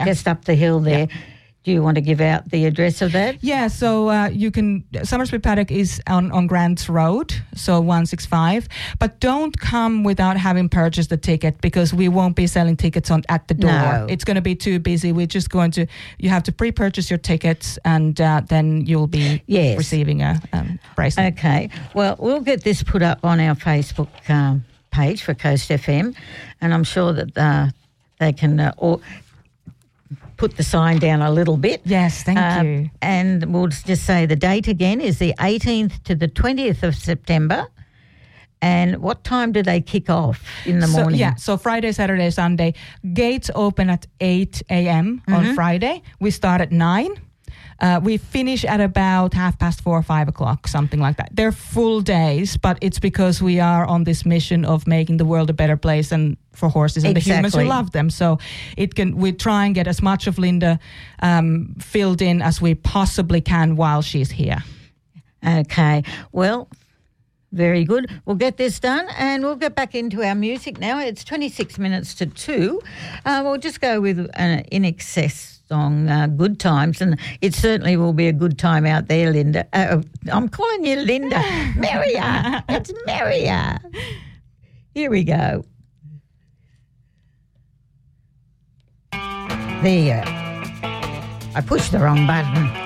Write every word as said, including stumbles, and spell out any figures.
just up the hill there. Yeah. Do you want to give out the address of that? Yeah, so uh, you can, Summersby Paddock is on, on Grants Road, so one sixty-five. But don't come without having purchased the ticket because we won't be selling tickets on at the door. No. It's going to be too busy. We're just going to, you have to pre-purchase your tickets and uh, then you'll be yes. receiving a um, bracelet. Okay, well, we'll get this put up on our Facebook um, page for Coast F M and I'm sure that uh, they can... Uh, or, put the sign down a little bit. Yes, thank uh, you. And we'll just say the date again is the eighteenth to the twentieth of September. And what time do they kick off in the so, morning? Yeah, so Friday, Saturday, Sunday. Gates open at eight a.m. Mm-hmm. on Friday. We start at nine. Uh, we finish at about half past four or five o'clock, something like that. They're full days, but it's because we are on this mission of making the world a better place and for horses and exactly. the humans who love them. So it can. We try and get as much of Linda um, filled in as we possibly can while she's here. Okay. Well, very good. We'll get this done and we'll get back into our music now. It's twenty-six minutes to two. Uh, we'll just go with an In Excess song, uh, Good Times, and it certainly will be a good time out there, Linda. Uh, I'm calling you Linda. Maria. It's Maria. Here we go. There. I pushed the wrong button.